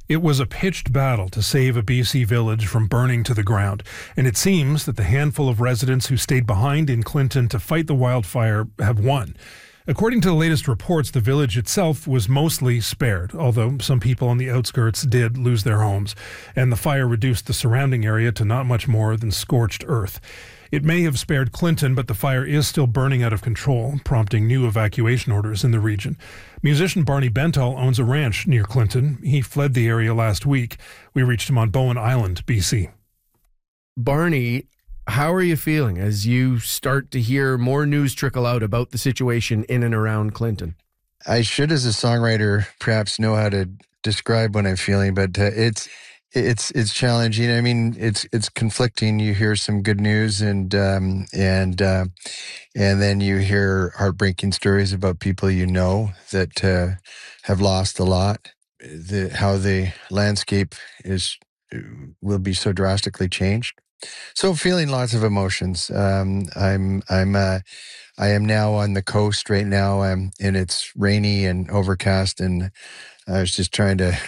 It was a pitched battle to save a BC village from burning to the ground, and it seems that the handful of residents who stayed behind in Clinton to fight the wildfire have won. According to the latest reports, the village itself was mostly spared, although some people on the outskirts did lose their homes, and the fire reduced the surrounding area to not much more than scorched earth. It may have spared Clinton, but the fire is still burning out of control, prompting new evacuation orders in the region. Musician Barney Bentall owns a ranch near Clinton. He fled the area last week. We reached him on Bowen Island, BC. Barney, how are you feeling as you start to hear more news trickle out about the situation in and around Clinton? I should, as a songwriter, perhaps know how to describe what I'm feeling, but it's challenging. I mean, it's conflicting. You hear some good news, and then you hear heartbreaking stories about people you know that have lost a lot. How the landscape will be so drastically changed. So feeling lots of emotions. I am now on the coast right now, and it's rainy and overcast, and I was just trying to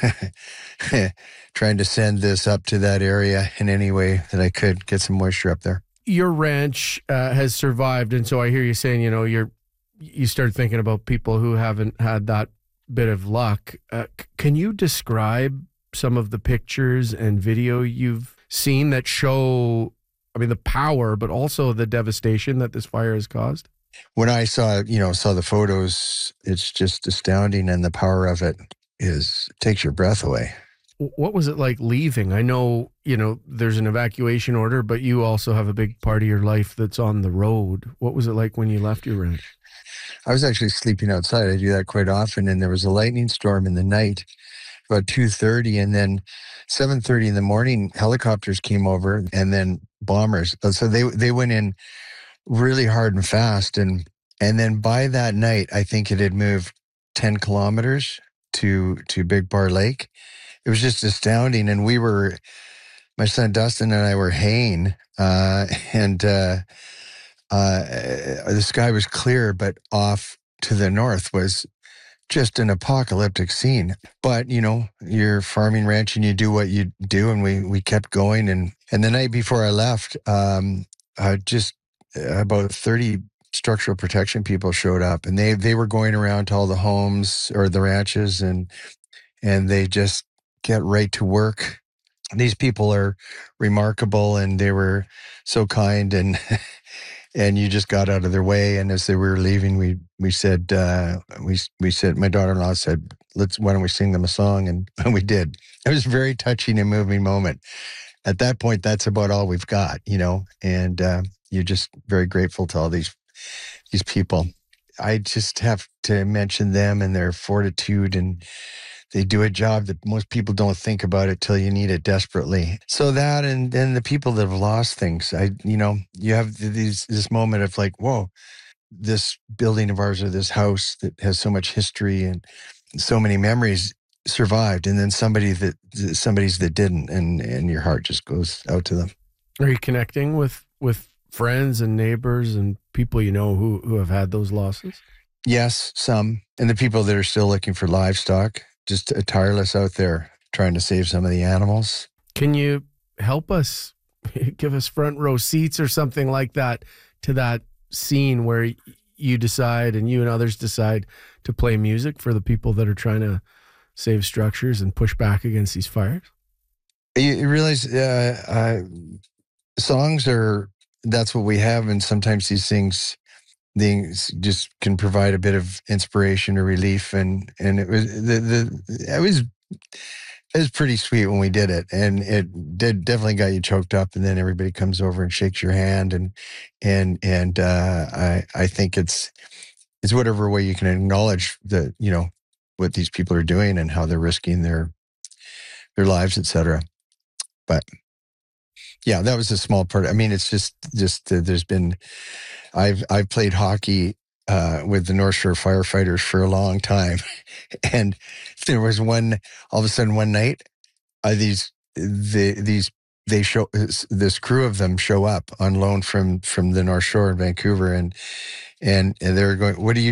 send this up to that area in any way that I could, get some moisture up there. Your ranch has survived, and so I hear you saying, you start thinking about people who haven't had that bit of luck. Can you describe some of the pictures and video you've seen that show, the power, but also the devastation that this fire has caused? When I saw the photos, it's just astounding, and the power of it takes your breath away. What was it like leaving? I know, there's an evacuation order, but you also have a big part of your life that's on the road. What was it like when you left your ranch? I was actually sleeping outside. I do that quite often, and there was a lightning storm in the night, about 2:30, and then 7:30 in the morning, helicopters came over, and then bombers. So they went in really hard and fast, and then by that night, I think it had moved 10 kilometers to Big Bar Lake. It was just astounding, and my son Dustin and I were haying, and the sky was clear, but off to the north was just an apocalyptic scene. But, you're farming, ranching, you do what you do, and we kept going. And the night before I left, just about 30 structural protection people showed up, and they were going around to all the homes or the ranches, and they just get right to work. These people are remarkable, and they were so kind, and and you just got out of their way. And as they were leaving, we said, my daughter-in-law said, why don't we sing them a song? And we did. It was a very touching and moving moment. At that point, that's about all we've got, and you're just very grateful to all these people. I just have to mention them and their fortitude, and they do a job that most people don't think about it till you need it desperately. So that, and then the people that have lost things, you have this moment of like, whoa, this building of ours or this house that has so much history and so many memories survived, and then somebody's that didn't, and your heart just goes out to them. Are you connecting with friends and neighbors and people who have had those losses? Yes, some. And the people that are still looking for livestock, just tireless out there trying to save some of the animals. Can you help us, give us front row seats or something like that to that scene where you decide, and you and others decide, to play music for the people that are trying to save structures and push back against these fires? You realize songs that's what we have, and sometimes these things just can provide a bit of inspiration or relief, and it was pretty sweet when we did it, and it definitely got you choked up, and then everybody comes over and shakes your hand, and I think it's whatever way you can acknowledge that what these people are doing and how they're risking their lives, etc. But yeah, that was a small part. It's just there's been, I've played hockey with the North Shore firefighters for a long time, and there was all of a sudden one night, this crew of them show up on loan from the North Shore in Vancouver, and they're going, what do you